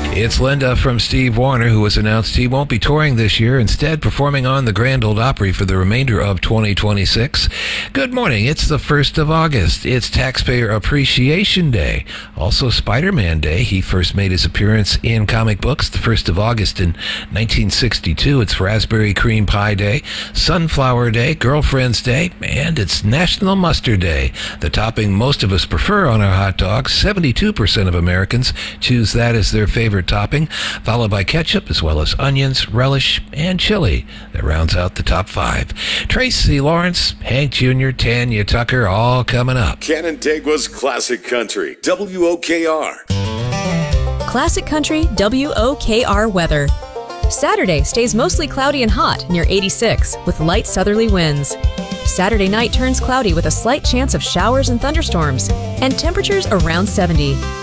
It's Linda from Steve Wariner, who has announced he won't be touring this year, instead performing on the Grand Ole Opry for the remainder of 2026. Good morning. It's the 1st of August. It's Taxpayer Appreciation Day. Also Spider-Man Day. He first made his appearance in comic books the 1st of August in 1962. It's Raspberry Cream Pie Day, Sunflower Day, Girlfriend's Day, and it's National Mustard Day, the topping most of us prefer on our hot dogs. 72% of Americans choose that as their favorite topping, followed by ketchup as well as onions, relish, and chili. That rounds out the top 5. Tracy Lawrence, Hank Jr., Tanya Tucker, all coming up. Canandaigua's Classic Country, WOKR. Classic Country, WOKR weather. Saturday stays mostly cloudy and hot, near 86, with light southerly winds. Saturday night turns cloudy with a slight chance of showers and thunderstorms, and temperatures around 70.